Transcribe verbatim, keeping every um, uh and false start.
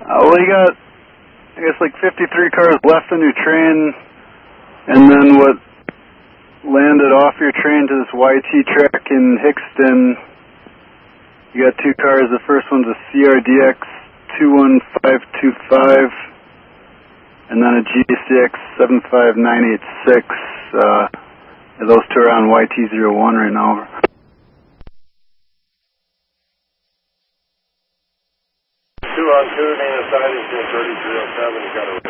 Uh, well, you got, I guess, like fifty-three cars left on your train, and then what landed off your train to this Y T track in Hickston. You got two cars. The first one's a C R D X two one five two five, and then a G C X seven five nine eight six. Uh, those two are on Y T zero one right now. Two on two, name aside is thirty-three oh seven. You got a